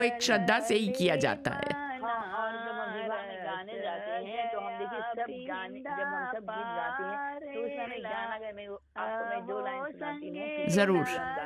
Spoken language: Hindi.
एक श्रद्धा से ही किया जाता है। हाँ, और जब हम विवाह में गाने जाते हैं तो हम देखिए सब गाने, जब हम सब गीत गाते हैं तो उस समय गाना, अगर मैं आपको मैं 2 लाइन सुनाती हूँ, किसी ज़रूर। भी हम